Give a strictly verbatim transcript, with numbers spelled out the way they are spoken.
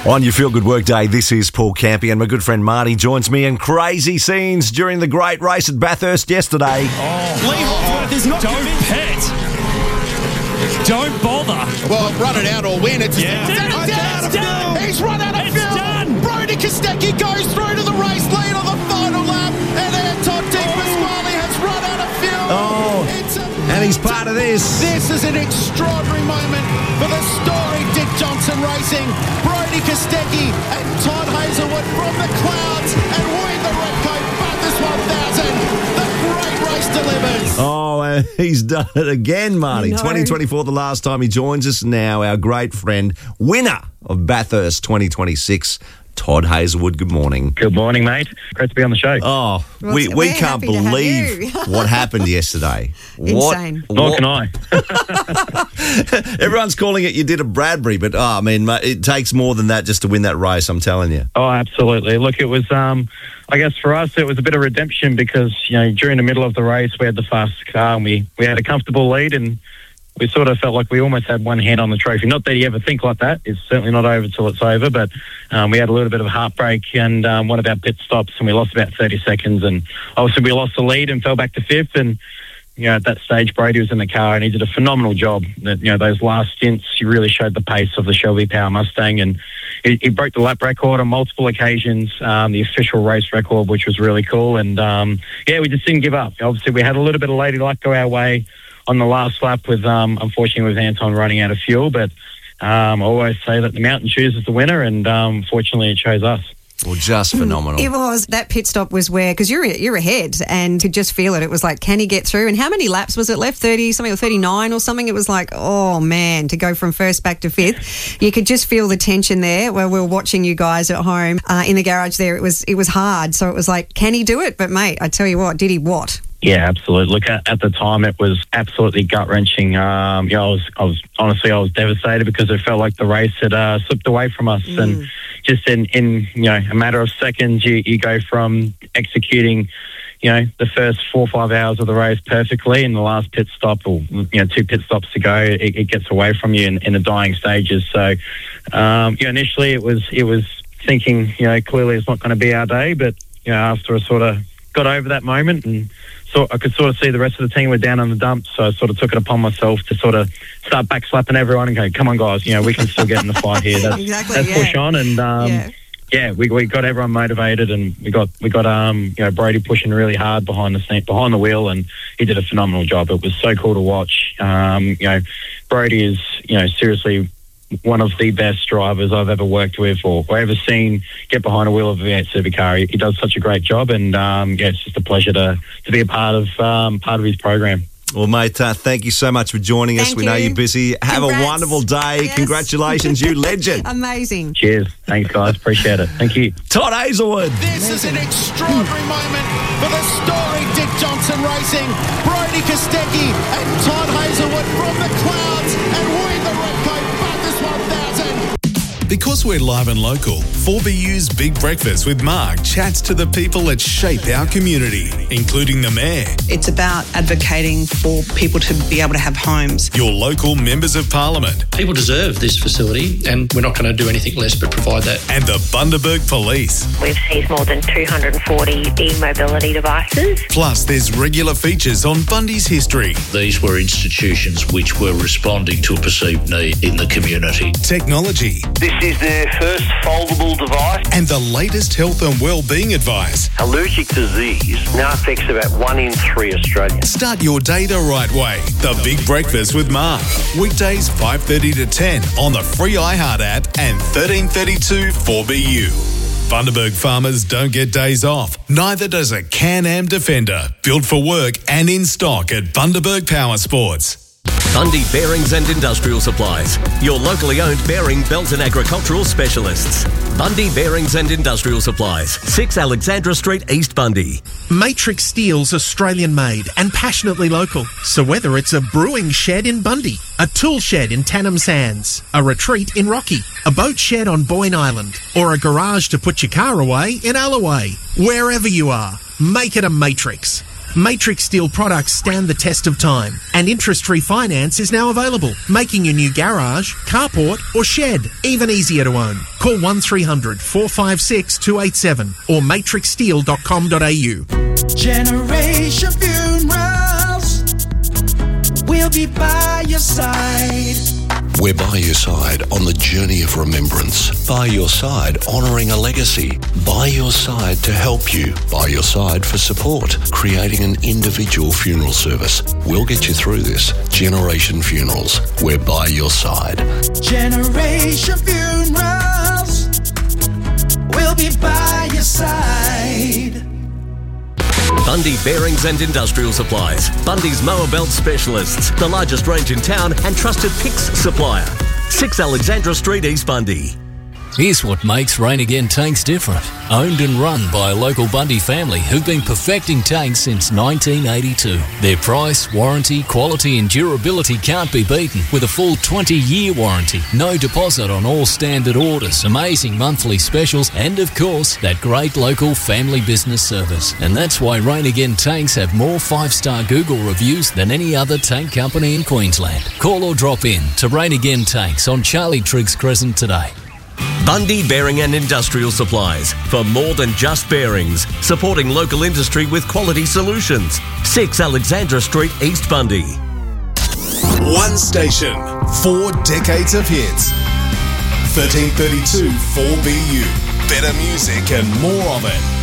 On your Feel Good Work Day, this is Paul Campy, and my good friend Marty joins me in crazy scenes during the great race at Bathurst yesterday. Oh, Lee Holdsworth is not Don't pet. Don't bother. Well, run it out or win. It's, yeah. it's, it's, it's, it's done. done. He's run out of it's fuel. Done. Brodie Kostecki goes through to the race lead on the final lap, and Anton Di Pasquale has run out of fuel. Oh, it's a and he's part of this. This is an extraordinary moment for the story Dick Johnson Racing. Brodie Kostecki and Todd Hazelwood from the clouds and win the Repco Bathurst one thousand. The great race delivers. Oh, uh, he's done it again, Marty. No. twenty twenty-four, the last time he joins us now, our great friend, winner of Bathurst twenty twenty-six, Todd Hazelwood. Good morning. Good morning, mate. Great to be on the show. Oh, Well, we, we we're can't happy to have believe you. what happened yesterday. Insane. What, Nor what- can I. Everyone's calling it you did a Bradbury, but, oh, I mean, it takes more than that just to win that race, I'm telling you. Oh, absolutely. Look, it was, um, I guess for us, it was a bit of redemption because, you know, during the middle of the race, we had the fastest car and we, we had a comfortable lead and we sort of felt like we almost had one hand on the trophy. Not that you ever think like that. It's certainly not over till it's over, but um, we had a little bit of a heartbreak and um, one of our pit stops and we lost about thirty seconds and obviously we lost the lead and fell back to fifth and, you know, at that stage, Brodie was in the car and he did a phenomenal job. That, you know, those last stints, he really showed the pace of the Shelby Power Mustang and he, he broke the lap record on multiple occasions, um, the official race record, which was really cool. And, um, yeah, we just didn't give up. Obviously, we had a little bit of lady luck go our way on the last lap with, um, unfortunately, with Anton running out of fuel. But um, I always say that the mountain chooses the winner and, um, fortunately, it chose us. Well, just phenomenal. It was. That pit stop was where, because you're you're ahead and could just feel it. It was like, can he get through? And how many laps was it left? thirty something or thirty-nine or something? It was like, oh man, to go from first back to fifth. You could just feel the tension there where we were watching you guys at home uh, in the garage there. It was, it was hard. So it was like, can he do it? But mate, I tell you what, did he what? Yeah, absolutely. Look, at, at the time, it was absolutely gut-wrenching. Um, you know, I was, I was honestly, I was devastated because it felt like the race had uh, slipped away from us. Mm. And just in, in, you know, a matter of seconds, you, you go from executing, you know, the first four or five hours of the race perfectly, and the last pit stop, or, you know, two pit stops to go, it, it gets away from you in, in the dying stages. So, um, you know, initially it was, it was thinking, you know, clearly it's not going to be our day, but, you know, after I sort of got over that moment and so I could sort of see the rest of the team were down on the dumps, so I sort of took it upon myself to sort of start back slapping everyone and go, come on guys, you know, we can still get in the fight here. That's, Exactly, that's yeah. push on and um, Yeah. yeah, we we got everyone motivated and we got we got um you know Brodie pushing really hard behind the scene, behind the wheel, and he did a phenomenal job. It was so cool to watch. Um, you know, Brodie is you know seriously one of the best drivers I've ever worked with or, or ever seen get behind a wheel of a V eight supercar. He, he does such a great job, and um, yeah, it's just a pleasure to to be a part of um, part of his program. Well, mate, uh, thank you so much for joining us. Thank We know you. you're busy. Have Congrats. a wonderful day. Yes. Congratulations, you legend. Amazing. Cheers, thanks guys, appreciate it. Thank you. Todd Hazelwood. This is an extraordinary moment for the story Dick Johnson Racing. Brodie Kostecki and Todd Hazelwood from the clouds and win the Repco Bathurst one thousand. Because we're live and local, four B U's Big Breakfast with Mark chats to the people that shape our community, including the Mayor, It's about advocating for people to be able to have homes. your local members of Parliament, People deserve this facility, and we're not going to do anything less but provide that. and the Bundaberg Police. We've seized more than two hundred forty e-mobility devices. Plus, there's regular features on Bundy's history, These were institutions which were responding to a perceived need in the community. technology, This is their first foldable device. and the latest health and well-being advice. Allergic disease now affects about one in three Australians. Start your day the right way. The Big Breakfast with Mark. Weekdays five thirty to ten on the free iHeart app and thirteen thirty-two four B U. Bundaberg farmers don't get days off. Neither does a Can-Am Defender. Built for work and in stock at Bundaberg Power Sports. Bundy Bearings and Industrial Supplies, your locally owned bearing, belt and agricultural specialists. Bundy Bearings and Industrial Supplies, six Alexandra Street, East Bundy. Matrix Steel's Australian made and passionately local. So whether it's a brewing shed in Bundy, a tool shed in Tannum Sands, a retreat in Rocky, a boat shed on Boyne Island, or a garage to put your car away in Alloway, wherever you are, make it a Matrix. Matrix Steel products stand the test of time, and interest-free finance is now available, making your new garage, carport or shed even easier to own. Call one three hundred four five six two eight seven or matrix steel dot com dot a u. Generation Funerals, we'll be by your side. We're by your side on the journey of remembrance. By your side, honouring a legacy. By your side to help you. By your side for support. Creating an individual funeral service. We'll get you through this. Generation Funerals. We're by your side. Generation Funerals, we'll be by your side. Bundy Bearings and Industrial Supplies. Bundy's mower belt specialists. The largest range in town and trusted P I X supplier. six Alexandra Street, East Bundy. Here's what makes Rain Again Tanks different. Owned and run by a local Bundy family who've been perfecting tanks since nineteen eighty-two. Their price, warranty, quality and durability can't be beaten with a full twenty-year warranty. No deposit on all standard orders, amazing monthly specials and, of course, that great local family business service. And that's why Rain Again Tanks have more five-star Google reviews than any other tank company in Queensland. Call or drop in to Rain Again Tanks on Charlie Triggs Crescent today. Bundy Bearing and Industrial Supplies. For more than just bearings. Supporting local industry with quality solutions. six Alexandra Street, East Bundy. One station, four decades of hits. thirteen thirty-two four B U. Better music and more of it.